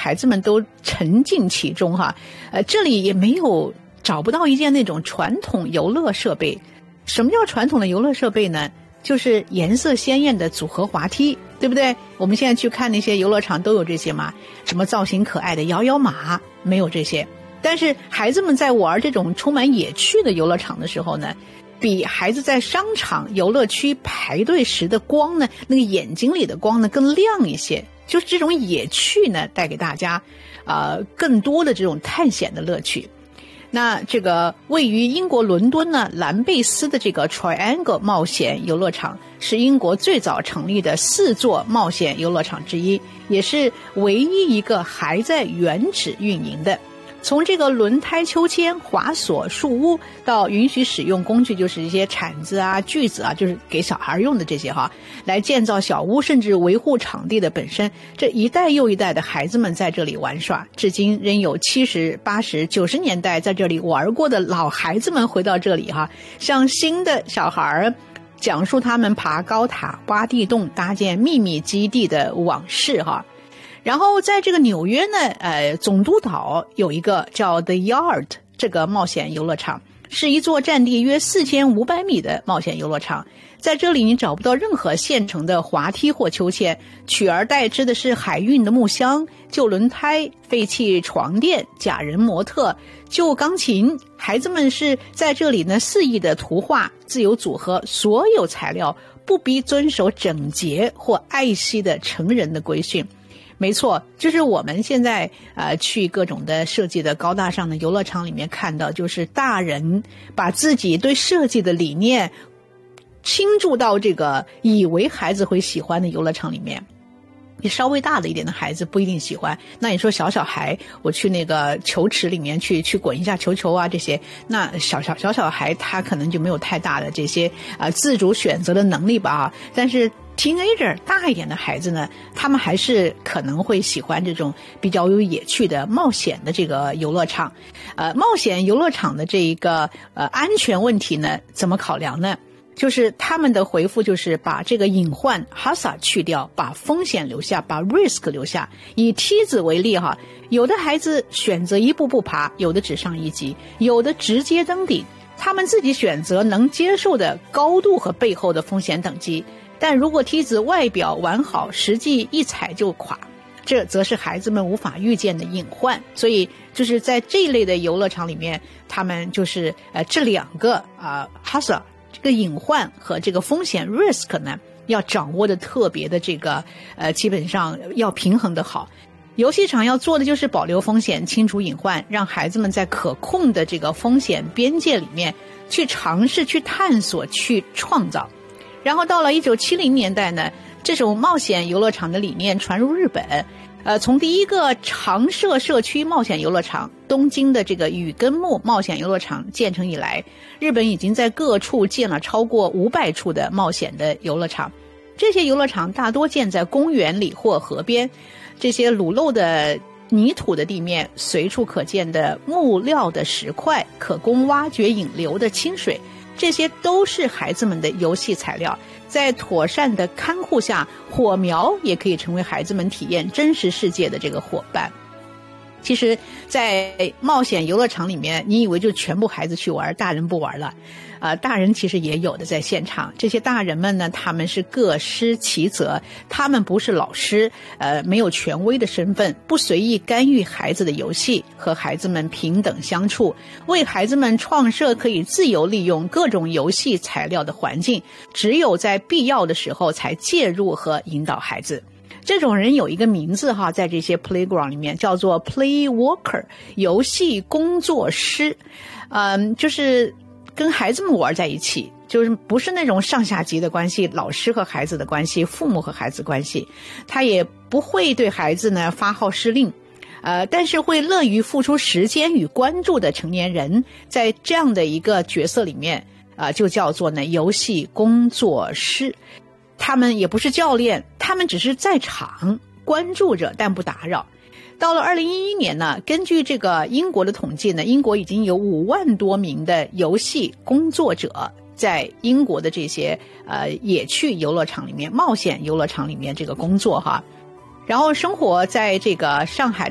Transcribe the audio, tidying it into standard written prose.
孩子们都沉浸其中哈。这里也没有找不到一件那种传统游乐设备。什么叫传统的游乐设备呢？就是颜色鲜艳的组合滑梯，对不对？我们现在去看那些游乐场都有这些嘛，什么造型可爱的摇摇马，没有这些。但是孩子们在玩这种充满野趣的游乐场的时候呢，比孩子在商场游乐区排队时的光呢，那个眼睛里的光呢更亮一些。就是这种野趣呢，带给大家更多的这种探险的乐趣。那这个位于英国伦敦呢兰贝斯的这个 Triangle 冒险游乐场是英国最早成立的4座冒险游乐场之一，也是唯一一个还在原址运营的。从这个轮胎秋千、滑索、树屋到允许使用工具，就是一些铲子啊、锯子啊，就是给小孩用的这些哈，来建造小屋，甚至维护场地的本身，这一代又一代的孩子们在这里玩耍，至今仍有70、80、90年代在这里玩过的老孩子们回到这里哈，向新的小孩讲述他们爬高塔、挖地洞、搭建秘密基地的往事哈。然后在这个纽约呢，总督岛有一个叫 The Yard 这个冒险游乐场，是一座占地约4500米的冒险游乐场。在这里你找不到任何现成的滑梯或秋千，取而代之的是海运的木箱、旧轮胎、废弃床垫、假人模特、旧钢琴。孩子们是在这里呢肆意的涂画，自由组合所有材料，不必遵守整洁或爱惜的成人的规训。没错，就是我们现在去各种的设计的高大上的游乐场里面看到，就是大人把自己对设计的理念倾注到这个以为孩子会喜欢的游乐场里面。你稍微大的一点的孩子不一定喜欢，那你说小孩，我去那个球池里面去滚一下球啊这些，那小孩他可能就没有太大的这些自主选择的能力吧。但是 teenager 大一点的孩子呢，他们还是可能会喜欢这种比较有野趣的冒险的这个游乐场。冒险游乐场的这一个安全问题呢，怎么考量呢？就是他们的回复就是把这个隐患 hazard 去掉，把风险留下，把 risk 留下。以梯子为例哈，有的孩子选择一步步爬，有的只上一级，有的直接登顶，他们自己选择能接受的高度和背后的风险等级。但如果梯子外表完好，实际一踩就垮，这则是孩子们无法预见的隐患。所以就是在这一类的游乐场里面，他们就是这两个hazard 这个隐患和这个风险 risk 呢，要掌握的特别的这个基本上要平衡的好。游戏场要做的就是保留风险，清除隐患，让孩子们在可控的这个风险边界里面去尝试、去探索、去创造。然后到了1970年代呢，这种冒险游乐场的理念传入日本。从第一个常设社区冒险游乐场东京的这个羽根木冒险游乐场建成以来，日本已经在各处建了超过500处的冒险的游乐场。这些游乐场大多建在公园里或河边，这些裸露的泥土的地面，随处可见的木料的石块，可供挖掘引流的清水，这些都是孩子们的游戏材料。在妥善的看护下，火苗也可以成为孩子们体验真实世界的这个伙伴。其实在冒险游乐场里面，你以为就全部孩子去玩，大人不玩了。大人其实也有的在现场。这些大人们呢，他们是各司其责，他们不是老师，没有权威的身份，不随意干预孩子的游戏，和孩子们平等相处，为孩子们创设可以自由利用各种游戏材料的环境，只有在必要的时候才介入和引导孩子。这种人有一个名字哈，在这些 playground 里面叫做 play worker， 游戏工作师。就是跟孩子们玩在一起，就是不是那种上下级的关系，老师和孩子的关系，父母和孩子关系，他也不会对孩子呢发号施令，但是会乐于付出时间与关注的成年人，在这样的一个角色里面，就叫做呢游戏工作师。他们也不是教练，他们只是在场关注着，但不打扰。到了2011年呢，根据这个英国的统计呢，英国已经有5万多名的游戏工作者在英国的这些野趣游乐场里面、冒险游乐场里面这个工作哈。然后生活在这个上海